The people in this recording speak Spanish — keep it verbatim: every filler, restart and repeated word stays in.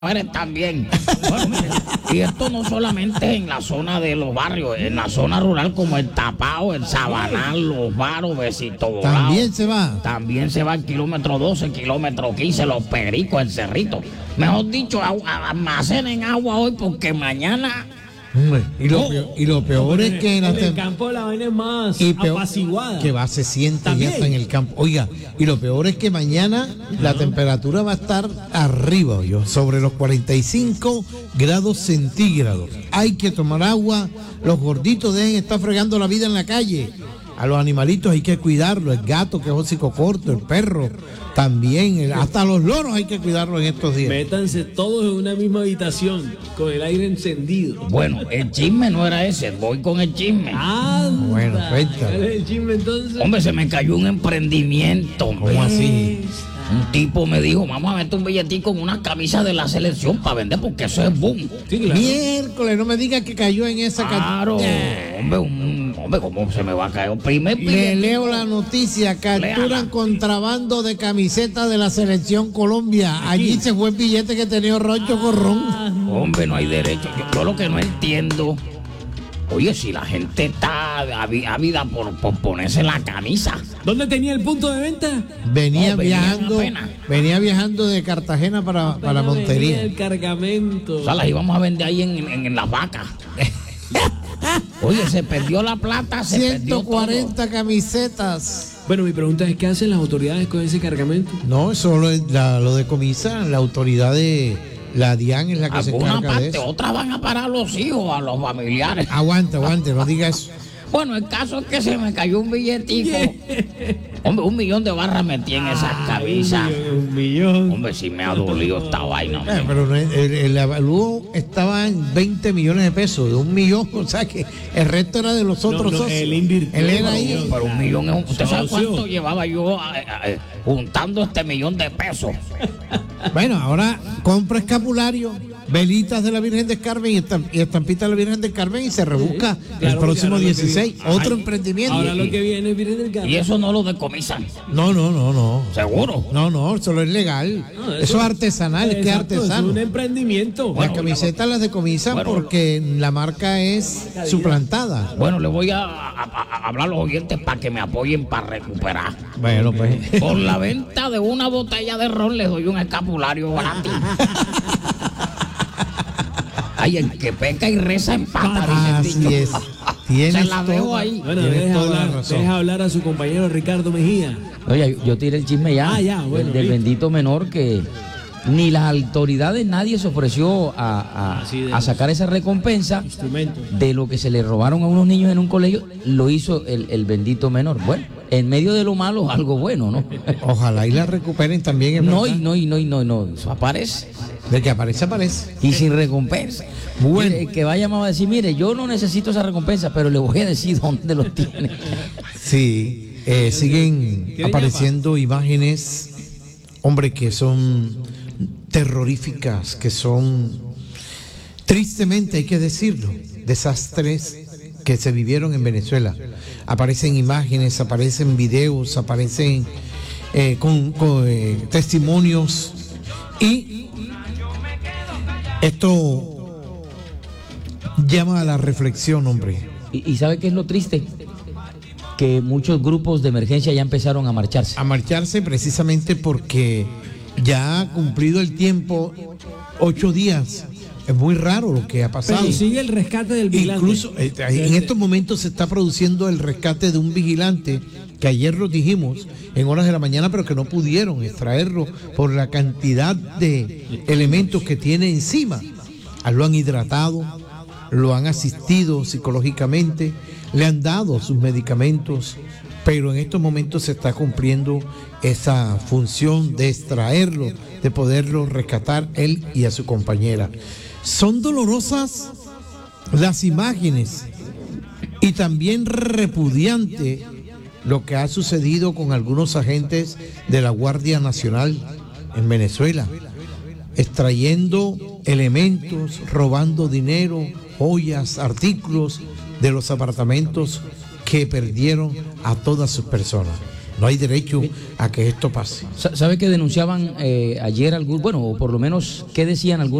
mujeres también. Bueno, mire, y esto no solamente en la zona de los barrios, en la zona rural como el Tapao, el Sabanal, Los Varos, Besito Volado. También se va. También se va el kilómetro doce, kilómetro quince, Los Pericos, el Cerrito. Mejor dicho, almacenen agua hoy porque mañana... Y lo, peor, y lo peor es que en la el tem- campo la vaina es más y peor- apaciguada. que va, se siente También. ya está en el campo. Oiga, y lo peor es que mañana la temperatura va a estar arriba, yo, sobre los cuarenta y cinco grados centígrados. Hay que tomar agua, los gorditos deben estar fregando la vida en la calle. A los animalitos hay que cuidarlos, el gato que es hocico corto, el perro también, el- hasta los loros hay que cuidarlos en estos días. Métanse todos en una misma habitación con el aire encendido. Bueno, el chisme no era ese, voy con el chisme. Ah, Bueno, cuéntame. ¿cuál es el chisme entonces? Hombre, se me cayó un emprendimiento, hombre. ¿Cómo así? Un tipo me dijo, vamos a meter un billetico en una camisa de la selección para vender porque eso es boom. Sí, claro. Miércoles, no me digas que cayó en esa Claro, ca- hombre, un, hombre, ¿cómo se me va a caer? Un primer Le billetico. leo la noticia, capturan Léala. contrabando de camisetas de la selección Colombia. Allí se fue el billete que tenía Roncho Corrón. Hombre, no hay derecho. Yo, yo lo que no entiendo, oye, si la gente está avi- ávida por, por ponerse la camisa. ¿Dónde tenía el punto de venta? Venía No, venía viajando, apenas. venía viajando de Cartagena para, para Apenas venía Montería. el cargamento. O sea, las íbamos a vender ahí en, en, en las vacas. Oye, se perdió la plata, se perdió ciento cuarenta camisetas. Bueno, mi pregunta es, ¿qué hacen las autoridades con ese cargamento? No, eso lo, la- lo decomisa la autoridad de la DIAN es la que todo. se Alguna encarga de parte, eso. otras van a parar los hijos, a los familiares. Aguante, aguante, no diga eso. Bueno, el caso es que se me cayó un billetico. Hombre, un millón de barras metí en esas camisas. Un millón. Hombre, si me ha dolido esta vaina. Eh, hombre. pero no es- el, el avalúo estaba en veinte millones de pesos, de un millón, o sea que el resto era de los otros no, socios. él invirtió, Él era no, ahí. Pero un millón es un... ¿Usted sabe Socio. cuánto llevaba yo eh, eh, juntando este millón de pesos? Bueno, ahora compra escapulario, velitas de la Virgen del Carmen y, estamp- y estampitas de la Virgen del Carmen y se rebusca Claro, el próximo porque ahora lo que dieciséis. viene- Otro Ay, emprendimiento. Ahora lo que viene es Virgen del Carmen. Y eso no lo decomisan. No, no, no, no. ¿Seguro? No, no, solo es legal. No, eso, es artesanal, es que es Exacto, artesano. Es un emprendimiento. Las camisetas las decomisan Bueno, porque la marca es suplantada. Bueno, le voy a, a- a hablar a los oyentes para que me apoyen para recuperar. Bueno, pues. Por la venta de una botella de ron les doy un escapulario gratis. Ay, el que peca y reza empata, dice el Así dicho. es. Tienes Se la dejo toda- ahí. Bueno, tienes deja toda la hablar, razón. deja hablar a su compañero Ricardo Mejía. Oye, yo tiré el chisme ya, Ah, ya, bueno, del, del listo. bendito menor que ni las autoridades, nadie se ofreció a, a- Así de a sacar esa recompensa Instrumentos. de lo que se le robaron a unos niños en un colegio, lo hizo el, el bendito menor. Bueno, en medio de lo malo, algo bueno, ¿no? Ojalá y la recuperen también. es No, verdad. y no, y no, y no, y no, eso aparece. De que aparece, aparece. Y sin recompensa. Bueno. Mire, el que vaya va a decir, mire, yo no necesito esa recompensa, pero le voy a decir dónde lo tiene. Sí, eh, siguen ¿Quiere apareciendo imágenes, hombre, que son terroríficas, que son, tristemente hay que decirlo, desastres que se vivieron en Venezuela. Aparecen imágenes, aparecen videos, aparecen eh, con, con, eh, testimonios y esto llama a la reflexión, hombre. Y, y ¿sabe qué es lo triste? Que muchos grupos de emergencia ya empezaron a marcharse. A marcharse precisamente porque ya ha cumplido el tiempo, ocho días. Es muy raro lo que ha pasado. Pero sigue el rescate del vigilante. Incluso eh, en estos momentos se está produciendo el rescate de un vigilante que ayer lo dijimos en horas de la mañana, pero que no pudieron extraerlo por la cantidad de elementos que tiene encima. Ah, Lo han hidratado, lo han asistido psicológicamente, le han dado sus medicamentos, pero en estos momentos se está cumpliendo esa función de extraerlo, de poderlo rescatar él y a su compañera. Son dolorosas las imágenes y también repudiante lo que ha sucedido con algunos agentes de la Guardia Nacional en Venezuela, extrayendo elementos, robando dinero, joyas, artículos de los apartamentos que perdieron a todas sus personas. No hay derecho a que esto pase. ¿Sabe que denunciaban eh, ayer algún, bueno, o por lo menos qué decían algunos?